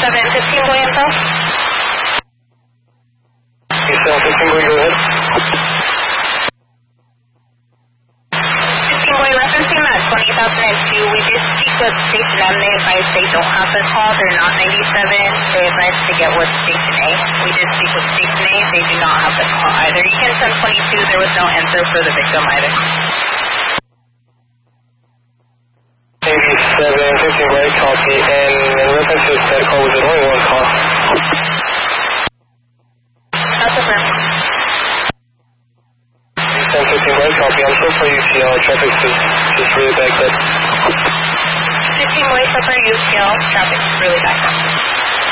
15 boy info. 15 boy, go ahead. 15 boy, referencing that 20,002, we did speak with Station M. They advised they don't have the call. They're not 97. They advised to get with Station A. We did speak with Station A. They do not have the call either. You can send 22. There was no answer for the victim either. 87, 15 right, copy. And in reference to that call, was it only one call? That's a firm. 15 right, copy. I'm so sorry, UCL. Traffic's just really backed up. 15 way, so far UCL. Traffic's really backed up.